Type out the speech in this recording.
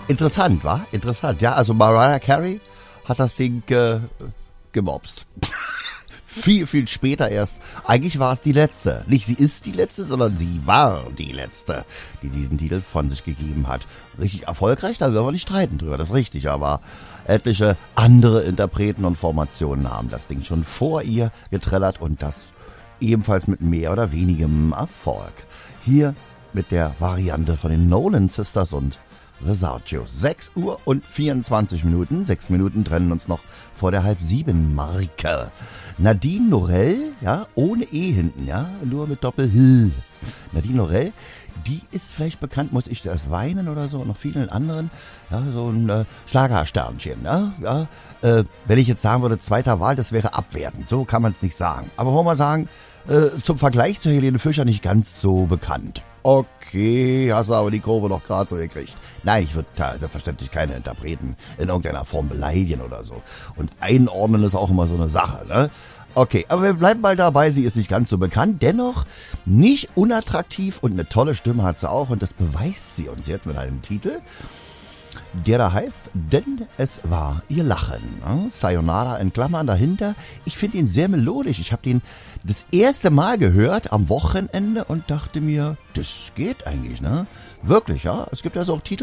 Interessant, wa? Interessant. Ja, also Mariah Carey hat das Ding gemobst. Viel später erst. Eigentlich war es die letzte. Nicht sie ist die letzte, sondern sie war die letzte, die diesen Titel von sich gegeben hat. Richtig erfolgreich, da werden wir nicht streiten drüber, das ist richtig. Aber etliche andere Interpreten und Formationen haben das Ding schon vor ihr getrellert und das ebenfalls mit mehr oder wenigem Erfolg. Hier mit der Variante von den Nolan Sisters und Versace. 6 Uhr und 24 Minuten. 6 Minuten trennen uns noch vor der 6:30-Marke. Nadine Norell, ja, ohne E hinten, ja, nur mit Doppel-H. Nadine Norell, die ist vielleicht bekannt, muss ich das weinen oder so, und noch vielen anderen, ja, so ein Schlagersternchen, ja. Wenn ich jetzt sagen würde, zweiter Wahl, das wäre abwertend, so kann man es nicht sagen. Aber wollen wir sagen, zum Vergleich zu Helene Fischer nicht ganz so bekannt. Okay, hast du aber die Kurve noch gerade so gekriegt. Nein, ich würde da selbstverständlich keine Interpreten in irgendeiner Form beleidigen oder so. Und einordnen ist auch immer so eine Sache, ne? Okay, aber wir bleiben mal dabei, sie ist nicht ganz so bekannt, dennoch nicht unattraktiv und eine tolle Stimme hat sie auch und das beweist sie uns jetzt mit einem Titel, der da heißt, denn es war ihr Lachen. Sayonara in Klammern dahinter. Ich finde ihn sehr melodisch. Ich habe den das erste Mal gehört am Wochenende und dachte mir, das geht eigentlich, ne? Wirklich, ja. Es gibt ja so auch Titel,